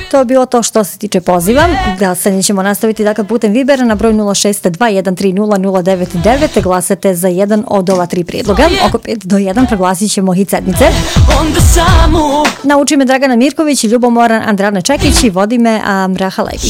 To je bilo to što se tiče poziva. Glasanje ćemo nastaviti dakle putem Vibera na broj 062-130-099. Glasate za jedan od ova 3 prijedloga. Oko 5 do 1 proglasit ćemo hit sedmice. Nauči me Dragana Mirković, Ljubomoran Andrana Čekić i vodi me Mraha Legić.